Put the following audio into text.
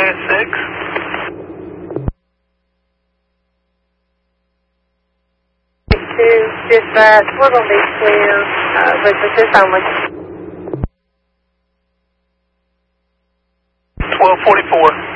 Dispatch, we're going to be clear, businesses only. 1244.